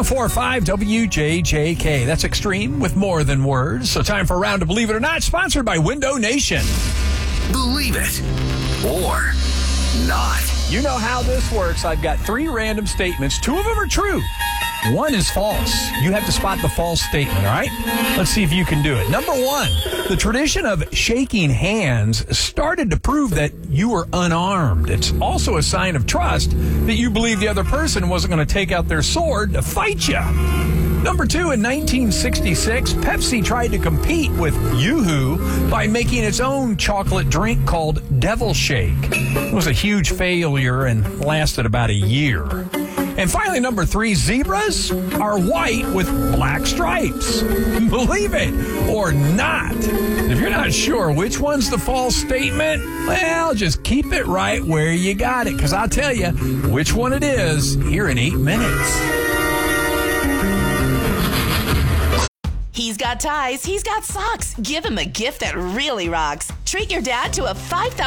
1045 WJJK. That's Extreme with more than words. So time for a round of Believe It or Not, sponsored by Window Nation. Believe it or not. You know how this works. I've got 3 random statements. 2 of them are true. 1 is false. You have to spot the false statement, all right? Let's see if you can do it. Number 1, the tradition of shaking hands started to prove that you were unarmed. It's also a sign of trust that you believe the other person wasn't going to take out their sword to fight you. Number 2, in 1966, Pepsi tried to compete with Yoo-Hoo by making its own chocolate drink called Devil Shake. It was a huge failure and lasted about a year. And finally, number 3, zebras are white with black stripes. Believe it or not. If you're not sure which one's the false statement, well, just keep it right where you got it, because I'll tell you which one it is here in 8 minutes. He's got ties, he's got socks. Give him a gift that really rocks. Treat your dad to a $5,000